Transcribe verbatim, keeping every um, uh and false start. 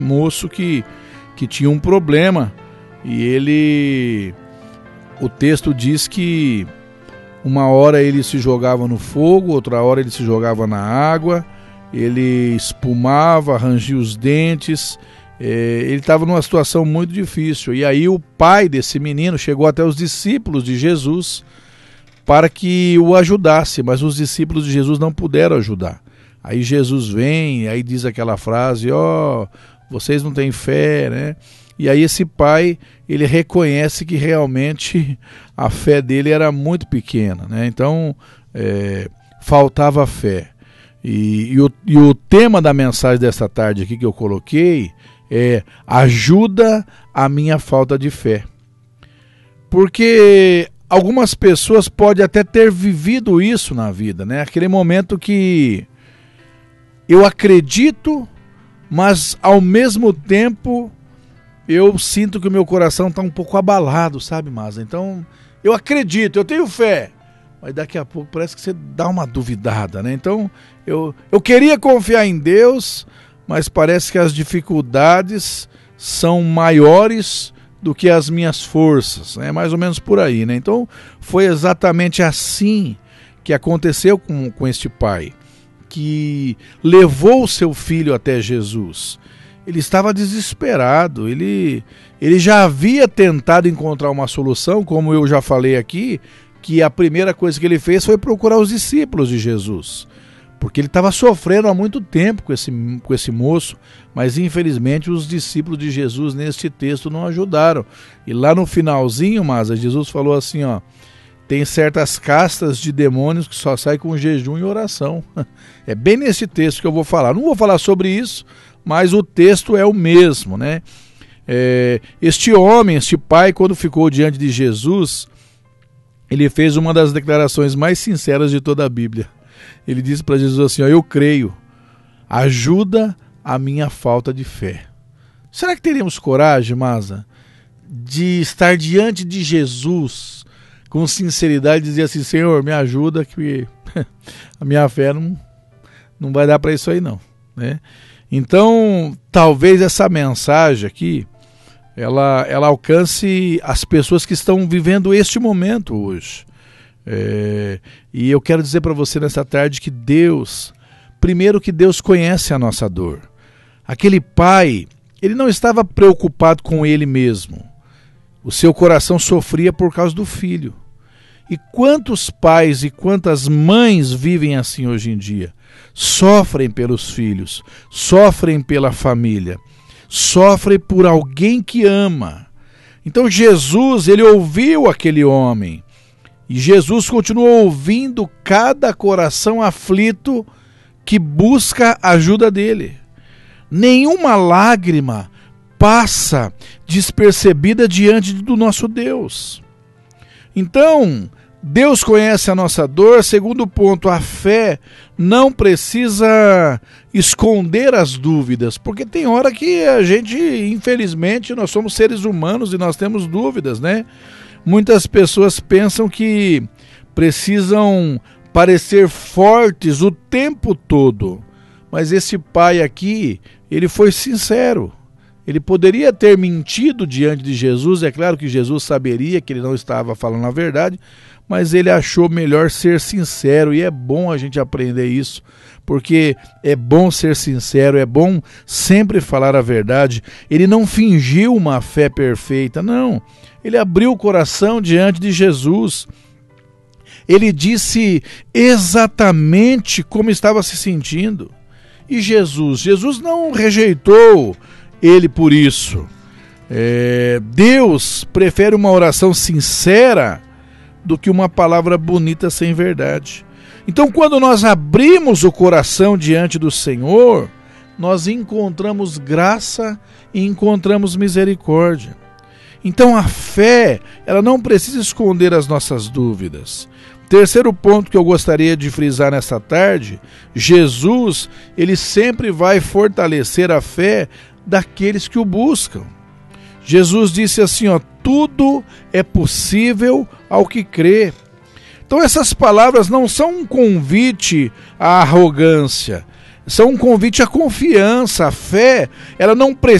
moço que, que tinha um problema, e ele, o texto diz que uma hora ele se jogava no fogo, outra hora ele se jogava na água, ele espumava, rangia os dentes, é, ele estava numa situação muito difícil. E aí o pai desse menino chegou até os discípulos de Jesus para que o ajudasse, mas os discípulos de Jesus não puderam ajudar. Aí Jesus vem, aí diz aquela frase, ó, oh, vocês não têm fé, né? E aí esse pai, ele reconhece que realmente a fé dele era muito pequena, né? Então, é, faltava fé. E, e, o, e o tema da mensagem dessa tarde aqui que eu coloquei é: ajuda a minha falta de fé. Porque algumas pessoas podem até ter vivido isso na vida, né? Aquele momento que eu acredito, mas ao mesmo tempo eu sinto que o meu coração está um pouco abalado, sabe, Masa? Então, eu acredito, eu tenho fé, mas daqui a pouco parece que você dá uma duvidada, né? Então, eu, eu queria confiar em Deus, mas parece que as dificuldades são maiores do que as minhas forças, é, né? Mais ou menos por aí, né? Então, foi exatamente assim que aconteceu com, com este pai, que levou o seu filho até Jesus. Ele estava desesperado, ele, ele já havia tentado encontrar uma solução, como eu já falei aqui, que a primeira coisa que ele fez foi procurar os discípulos de Jesus, porque ele estava sofrendo há muito tempo com esse, com esse moço, mas infelizmente os discípulos de Jesus neste texto não ajudaram. E lá no finalzinho, mas Jesus falou assim, ó, tem certas castas de demônios que só saem com jejum e oração. É bem nesse texto que eu vou falar. Não vou falar sobre isso, mas o texto é o mesmo, né? É, este homem, este pai, quando ficou diante de Jesus, ele fez uma das declarações mais sinceras de toda a Bíblia. Ele disse para Jesus assim, ó, eu creio, ajuda a minha falta de fé. Será que teríamos coragem, Masa, de estar diante de Jesus com sinceridade e dizer assim, Senhor, me ajuda, que a minha fé não, não vai dar para isso aí não, né? Então, talvez essa mensagem aqui, ela, ela alcance as pessoas que estão vivendo este momento hoje. É, e eu quero dizer para você nessa tarde que Deus, primeiro que Deus conhece a nossa dor. Aquele pai, ele não estava preocupado com ele mesmo. O seu coração sofria por causa do filho. E quantos pais e quantas mães vivem assim hoje em dia? Sofrem pelos filhos, sofrem pela família, sofrem por alguém que ama. Então Jesus, ele ouviu aquele homem, e Jesus continua ouvindo cada coração aflito que busca a ajuda dele. Nenhuma lágrima passa despercebida diante do nosso Deus. Então, Deus conhece a nossa dor. Segundo ponto, a fé não precisa esconder as dúvidas, porque tem hora que a gente, infelizmente, nós somos seres humanos e nós temos dúvidas, né? Muitas pessoas pensam que precisam parecer fortes o tempo todo, mas esse pai aqui, ele foi sincero. Ele poderia ter mentido diante de Jesus, é claro que Jesus saberia que ele não estava falando a verdade, mas ele achou melhor ser sincero, e é bom a gente aprender isso, porque é bom ser sincero, é bom sempre falar a verdade. Ele não fingiu uma fé perfeita, não. Ele abriu o coração diante de Jesus. Ele disse exatamente como estava se sentindo. E Jesus, Jesus não rejeitou ele por isso. É, Deus prefere uma oração sincera do que uma palavra bonita sem verdade. Então, quando nós abrimos o coração diante do Senhor, nós encontramos graça e encontramos misericórdia. Então, a fé, ela não precisa esconder as nossas dúvidas. Terceiro ponto que eu gostaria de frisar nessa tarde, Jesus, ele sempre vai fortalecer a fé daqueles que o buscam. Jesus disse assim, ó, tudo é possível ao que crê. Então essas palavras não são um convite à arrogância, são um convite à confiança, à fé. Ela não